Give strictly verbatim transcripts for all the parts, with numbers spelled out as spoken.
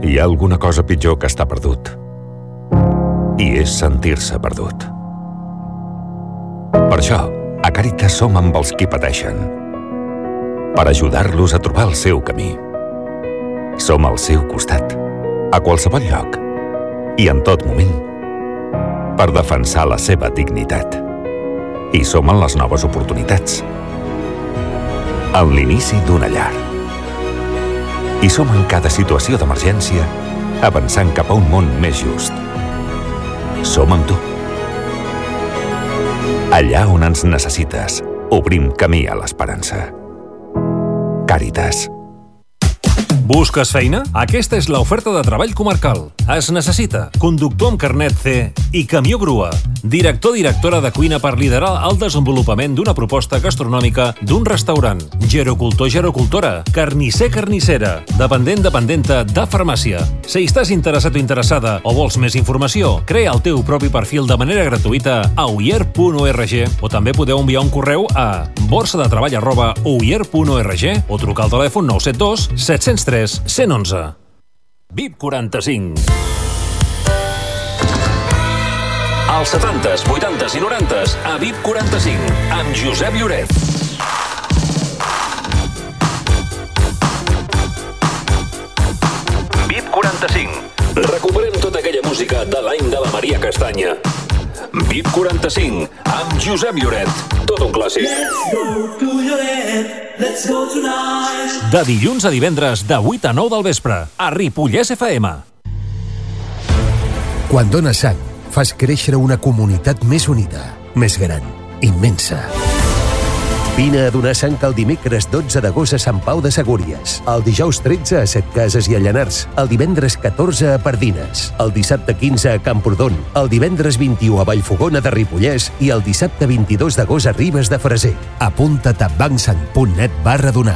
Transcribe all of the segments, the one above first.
Hi ha alguna cosa pitjor que estar perdut. I és sentir-se perdut. Per això, a Càritas som amb els qui pateixen. Per ajudar-los a trobar el seu camí. Som al seu costat, a qualsevol lloc i en tot moment, per defensar la seva dignitat. I som en les noves oportunitats. En l'inici d'una llar. I som en cada situació d'emergència, avançant cap a un món més just. Som amb tu. Allà on ens necessites, obrim camí a l'esperança. Càritas. Busques feina? Aquesta és l'oferta de treball comarcal. Es necessita conductor amb carnet C i camió grua, director directora de cuina per liderar el desenvolupament d'una proposta gastronòmica d'un restaurant, gerocultor gerocultora, carnisser carnissera, dependent dependenta de farmàcia. Si estàs interessat o interessada o vols més informació, crea el teu propi perfil de manera gratuïta a uier punt org o també podeu enviar un correu a borsa de treball arroba uier punt org o trucar al telèfon nou set dos set zero tres cent onze. V I P quaranta-cinc. Als setantes, vuitantes i norantes a V I P quaranta-cinc amb Josep Lloret. V I P quaranta-cinc. Recuperem tota aquella música de l'any de la Maria Castanya. V I P quaranta-cinc amb Josep Lloret. Tot un clàssic. Let's go to Lloret. Let's go tonight. De dilluns a divendres, de vuit a nou del vespre, a Ripollès F M. Quan dones sang, fas créixer una comunitat més unida, més gran, immensa. Vine a donar sang el dimecres dotze d'agost a Sant Pau de Segúries, el dijous tretze a Setcases i a Llanars, el divendres catorze a Pardines, el dissabte quinze a Camprodon, el divendres vint-i-u a Vallfogona de Ripollès i el dissabte vint-i-dos d'agost a Ribes de Freser. Apunta't a bancsang punt net barra donar.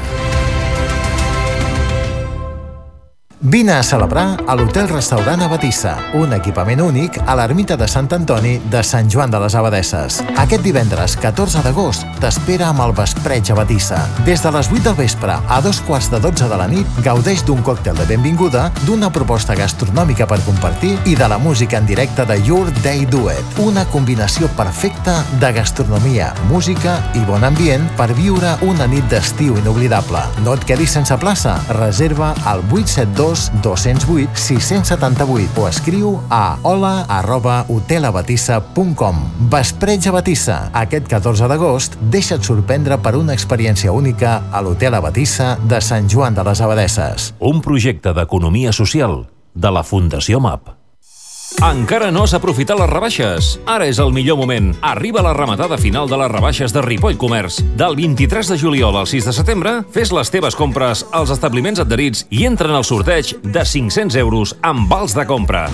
Vine a celebrar a l'Hotel-Restaurant Abatissa, un equipament únic a l'ermita de Sant Antoni de Sant Joan de les Abadesses. Aquest divendres catorze d'agost t'espera amb el vespreig Abatissa. Des de les vuit del vespre a dos quarts de dotze de la nit gaudeix d'un còctel de benvinguda, d'una proposta gastronòmica per compartir i de la música en directe de Your Day Duet, una combinació perfecta de gastronomia, música i bon ambient per viure una nit d'estiu inoblidable. No et quedis sense plaça. Reserva al vuit set dos dos zero vuit sis set vuit o escriu a hola arroba hotelabatissa punt com. Vespreig Abatissa. Aquest catorze d'agost deixa't sorprendre per una experiència única a l'Hotel Abatissa de Sant Joan de les Abadesses. Un projecte d'economia social de la Fundació M A P. Encara no has aprofitat les rebaixes? Ara és el millor moment. Arriba la rematada final de les rebaixes de Ripoll Comerç. Del vint-i-tres de juliol al sis de setembre, fes les teves compres als establiments adherits i entra en el sorteig de cinc-cents euros amb vals de compra.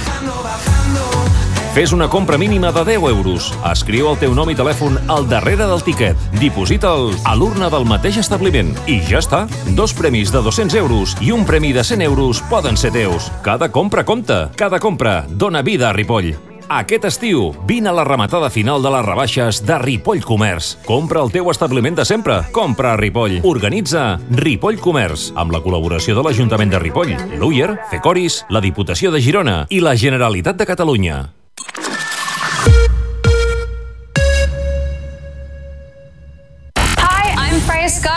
Fes una compra mínima de deu euros. Escriu el teu nom i telèfon al darrere del tiquet. Diposita'l a l'urna del mateix establiment. I ja està. Dos premis de dos-cents euros i un premi de cent euros poden ser teus. Cada compra compta. Cada compra dona vida a Ripoll. Aquest estiu, vine a la rematada final de les rebaixes de Ripoll Comerç. Compra el teu establiment de sempre. Compra a Ripoll. Organitza Ripoll Comerç, amb la col·laboració de l'Ajuntament de Ripoll, l'Uier, Fecoris, la Diputació de Girona i la Generalitat de Catalunya.